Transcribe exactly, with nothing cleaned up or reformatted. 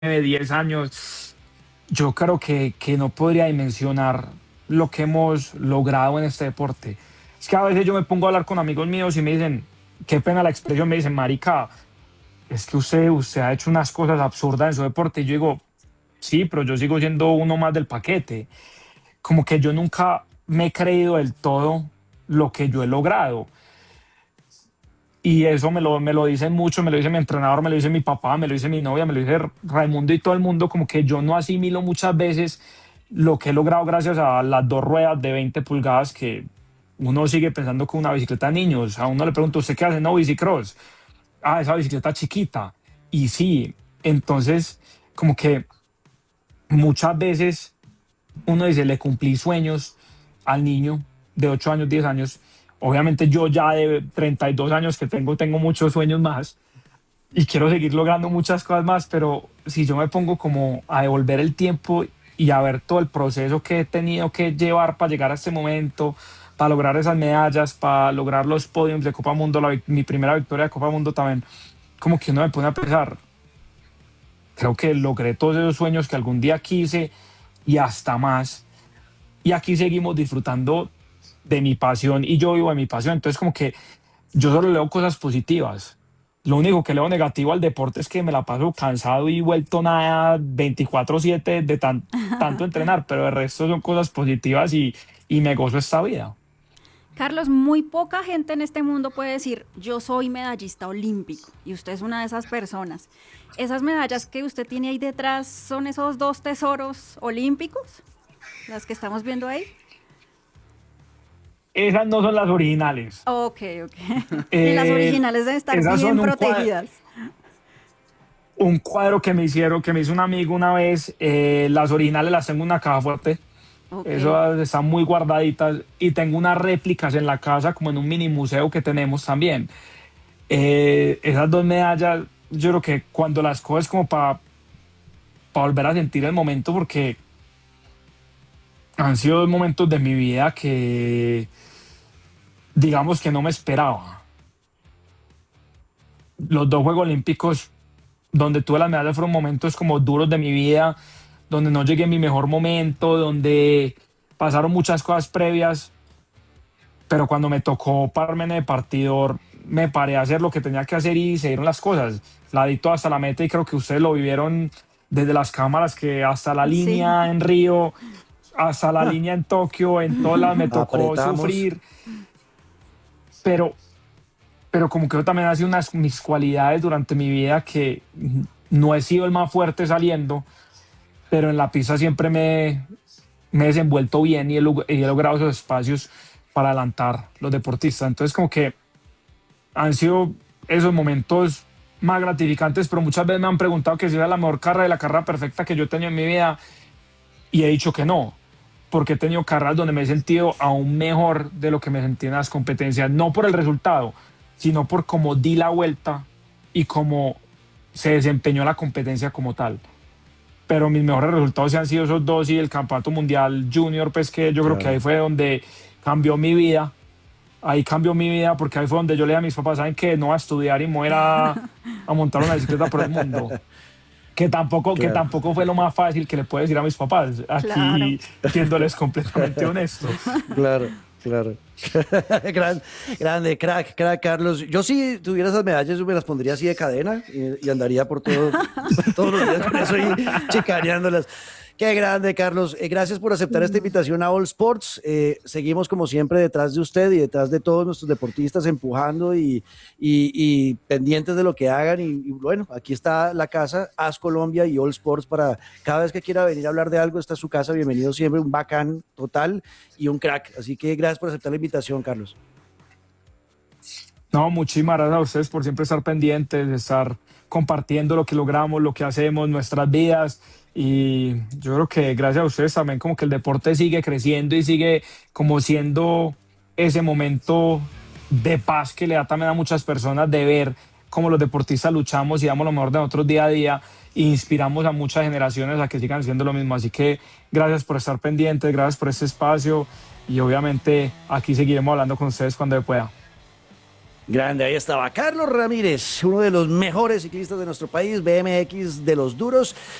diez años, yo creo que, que no podría dimensionar lo que hemos logrado en este deporte. Es que a veces yo me pongo a hablar con amigos míos y me dicen, qué pena la expresión, me dicen, marica, es que usted, usted ha hecho unas cosas absurdas en su deporte. Y yo digo, sí, pero yo sigo siendo uno más del paquete. Como que yo nunca me he creído del todo lo que yo he logrado. Y eso me lo, me lo dicen mucho, me lo dice mi entrenador, me lo dice mi papá, me lo dice mi novia, me lo dice Raimundo y todo el mundo, como que yo no asimilo muchas veces lo que he logrado gracias a las dos ruedas de veinte pulgadas que uno sigue pensando con una bicicleta de niños. A uno le pregunto, ¿usted qué hace? No, bicicross. Ah, esa bicicleta chiquita. Y sí, entonces como que muchas veces uno dice, le cumplí sueños al niño de ocho años, diez años. Obviamente yo ya de treinta y dos años que tengo, tengo muchos sueños más y quiero seguir logrando muchas cosas más, pero si yo me pongo como a devolver el tiempo y a ver todo el proceso que he tenido que llevar para llegar a este momento, para lograr esas medallas, para lograr los podiums de Copa Mundo, la, mi primera victoria de Copa Mundo también, como que uno me pone a pensar, creo que logré todos esos sueños que algún día quise y hasta más. Y aquí seguimos disfrutando de mi pasión y yo vivo de mi pasión. Entonces como que yo solo leo cosas positivas. Lo único que leo negativo al deporte es que me la paso cansado y vuelto nada veinticuatro siete de tan, tanto entrenar, pero el resto son cosas positivas y, y me gozo esta vida. Carlos, muy poca gente en este mundo puede decir, yo soy medallista olímpico, y usted es una de esas personas. ¿Esas medallas que usted tiene ahí detrás son esos dos tesoros olímpicos, las que estamos viendo ahí? Esas no son las originales. Ok, ok. Y las Eh, originales deben estar esas bien son un cuadro, protegidas. un cuadro que me hicieron, que me hizo un amigo una vez. Eh, las originales las tengo en una caja fuerte. Ok. Eso están muy guardaditas y tengo unas réplicas en la casa como en un mini museo que tenemos también. Eh, esas dos medallas, yo creo que cuando las coges como para pa volver a sentir el momento, porque han sido dos momentos de mi vida que digamos que no me esperaba. Los dos Juegos Olímpicos donde tuve las medallas fueron momentos como duros de mi vida, donde no llegué en mi mejor momento, donde pasaron muchas cosas previas, pero cuando me tocó pararme en el partidor, me paré a hacer lo que tenía que hacer y se dieron las cosas. La dicto hasta la meta y creo que ustedes lo vivieron desde las cámaras, que hasta la Sí. línea en Río, hasta la línea en Tokio, en todas las me tocó Apretamos. sufrir, pero, pero como que yo también ha sido unas mis cualidades durante mi vida que no he sido el más fuerte saliendo, pero en la pista siempre me, me he desenvuelto bien y he, y he logrado esos espacios para adelantar los deportistas. Entonces como que han sido esos momentos más gratificantes, pero muchas veces me han preguntado que si era la mejor carrera de la carrera perfecta que yo he tenido en mi vida y he dicho que no, porque he tenido carreras donde me he sentido aún mejor de lo que me sentí en las competencias, no por el resultado, sino por cómo di la vuelta y cómo se desempeñó la competencia como tal. Pero mis mejores resultados sí han sido esos dos y el campeonato mundial junior, pues que yo creo que ahí Claro. fue donde cambió mi vida. Ahí cambió mi vida porque ahí fue donde yo le dije a mis papás, ¿saben qué? No voy a estudiar y me voy a ir a, a montar una bicicleta por el mundo. Que tampoco, que Claro. tampoco fue lo más fácil que le puedo decir a mis papás, Claro. aquí siéndoles completamente honesto. Claro, claro. Gran- grande, crack, crack, Carlos. Yo si tuviera esas medallas, yo me las pondría así de cadena y, y andaría por todo, todos los días con eso y chicaneándolas. Qué grande, Carlos. Eh, gracias por aceptar esta invitación a All Sports. Eh, seguimos como siempre detrás de usted y detrás de todos nuestros deportistas empujando y, y, y pendientes de lo que hagan. Y, y bueno, aquí está la casa, As Colombia y All Sports para cada vez que quiera venir a hablar de algo, esta es su casa. Bienvenido siempre, un bacán total y un crack. Así que gracias por aceptar la invitación, Carlos. No, muchísimas gracias a ustedes por siempre estar pendientes, de estar compartiendo lo que logramos, lo que hacemos, nuestras vidas. Y yo creo que gracias a ustedes también como que el deporte sigue creciendo y sigue como siendo ese momento de paz que le da también a muchas personas de ver cómo los deportistas luchamos y damos lo mejor de nosotros día a día e inspiramos a muchas generaciones a que sigan haciendo lo mismo. Así que gracias por estar pendientes, gracias por este espacio y obviamente aquí seguiremos hablando con ustedes cuando pueda. Grande, ahí estaba Carlos Ramírez, uno de los mejores ciclistas de nuestro país, B M X de los duros.